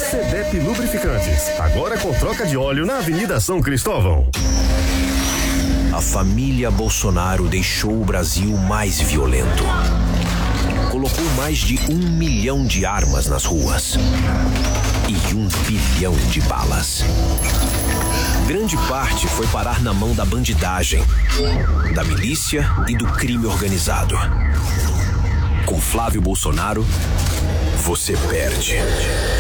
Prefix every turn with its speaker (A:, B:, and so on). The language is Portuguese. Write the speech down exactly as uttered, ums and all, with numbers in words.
A: Sedep Lubrificantes, agora com troca de óleo na Avenida São Cristóvão.
B: A família Bolsonaro deixou o Brasil mais violento. Colocou mais de um milhão de armas nas ruas e um bilhão de balas. Grande parte foi parar na mão da bandidagem, da milícia e do crime organizado. Com Flávio Bolsonaro, você perde.